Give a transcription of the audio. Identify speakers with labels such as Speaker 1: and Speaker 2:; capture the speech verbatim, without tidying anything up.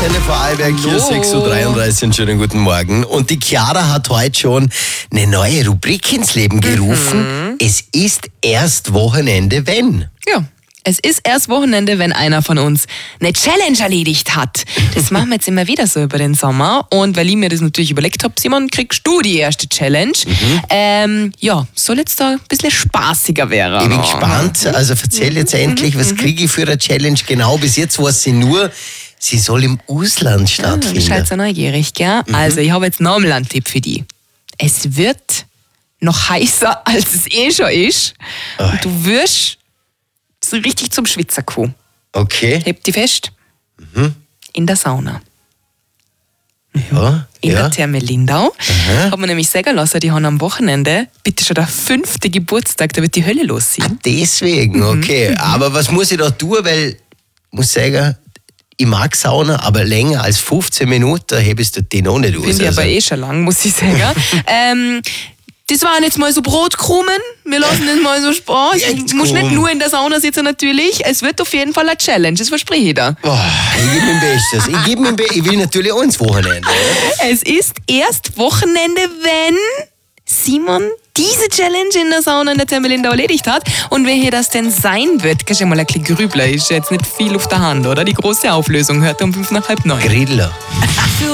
Speaker 1: Antenne Vorarlberg, hier sechs Uhr dreiunddreißig, einen schönen guten Morgen. Und die Chiara hat heute schon eine neue Rubrik ins Leben gerufen. Mhm. Es ist erst Wochenende, wenn.
Speaker 2: Ja. Es ist erst Wochenende, wenn einer von uns eine Challenge erledigt hat. Das machen wir jetzt immer wieder so über den Sommer. Und weil ich mir das natürlich überlegt habe, Simon, kriegst du die erste Challenge. Mhm. Ähm, ja, soll jetzt da ein bisschen spaßiger werden.
Speaker 1: Ich bin gespannt. Also erzähl jetzt endlich, was kriege ich für eine Challenge genau? Bis jetzt weiß sie nur, sie soll im Ausland stattfinden.
Speaker 2: Ich bin so neugierig, gell? Mhm. Also ich habe jetzt noch einen Tipp für dich. Es wird noch heißer, als es eh schon ist. Oh. Und du wirst so richtig zum Schwitzer kommen.
Speaker 1: Okay.
Speaker 2: Hebt die fest.
Speaker 1: Mhm.
Speaker 2: In der Sauna.
Speaker 1: Ja.
Speaker 2: In
Speaker 1: ja.
Speaker 2: der Therme Lindau. Aha. Hat man nämlich sagen lassen, die haben am Wochenende bitte schon der fünfte Geburtstag, da wird die Hölle los sein.
Speaker 1: Ah, deswegen, okay. Mhm. Aber was muss ich da tun? Weil, ich muss sagen, ich mag Sauna, aber länger als fünfzehn Minuten, da hebst du den noch nicht aus.
Speaker 2: Finde ich
Speaker 1: also.
Speaker 2: aber eh schon lang, muss ich sagen. ähm, Das waren jetzt mal so Brotkrumen. Wir lassen das mal so Spaß. Du musst nicht nur in der Sauna sitzen natürlich. Es wird auf jeden Fall eine Challenge, das verspreche ich dir.
Speaker 1: Oh, ich gebe mein Bestes. Ich, gebe mein Be- ich will natürlich auch ins Wochenende.
Speaker 2: Es ist erst Wochenende, wenn Simon diese Challenge in der Sauna in der Therme Lindau erledigt hat. Und wer hier das denn sein wird, kannst du mal ein bisschen grübeln. Ist jetzt nicht viel auf der Hand, oder? Die große Auflösung hört um fünf nach halb neun.
Speaker 1: Griller.